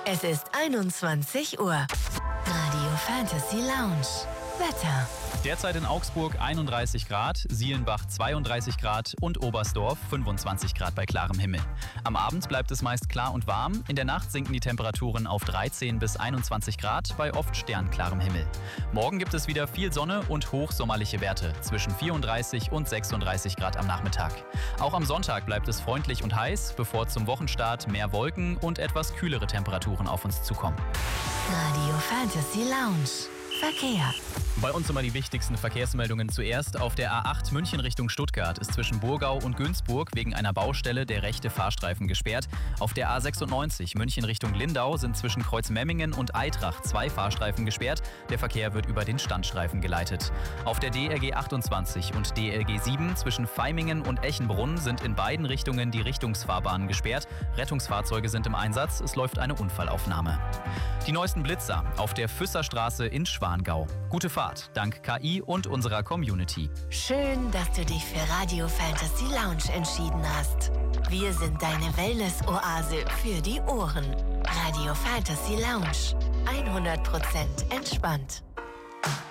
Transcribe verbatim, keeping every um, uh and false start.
Es ist einundzwanzig Uhr. Radio Fantasy Lounge. Wetter. Derzeit in Augsburg einunddreißig Grad, Sielenbach zweiunddreißig Grad und Oberstdorf fünfundzwanzig Grad bei klarem Himmel. Am Abend bleibt es meist klar und warm. In der Nacht sinken die Temperaturen auf dreizehn bis einundzwanzig Grad bei oft sternklarem Himmel. Morgen gibt es wieder viel Sonne und hochsommerliche Werte zwischen vierunddreißig und sechsunddreißig Grad am Nachmittag. Auch am Sonntag bleibt es freundlich und heiß, bevor zum Wochenstart mehr Wolken und etwas kühlere Temperaturen auf uns zukommen. Radio Fantasy Lounge. Verkehr. Bei uns immer die wichtigsten Verkehrsmeldungen zuerst. Auf der A acht München Richtung Stuttgart ist zwischen Burgau und Günzburg wegen einer Baustelle der rechte Fahrstreifen gesperrt. Auf der A sechsundneunzig München Richtung Lindau sind zwischen Kreuzmemmingen und Eitrach zwei Fahrstreifen gesperrt. Der Verkehr wird über den Standstreifen geleitet. Auf der D R G achtundzwanzig und D L G sieben zwischen Vaimingen und Echenbrunn sind in beiden Richtungen die Richtungsfahrbahnen gesperrt. Rettungsfahrzeuge sind im Einsatz. Es läuft eine Unfallaufnahme. Die neuesten Blitzer auf der Füsserstraße in Schwangau. Gute Fahrt, dank K I und unserer Community. Schön, dass du dich für Radio Fantasy Lounge entschieden hast. Wir sind deine Wellness-Oase für die Ohren. Radio Fantasy Lounge. hundert Prozent entspannt.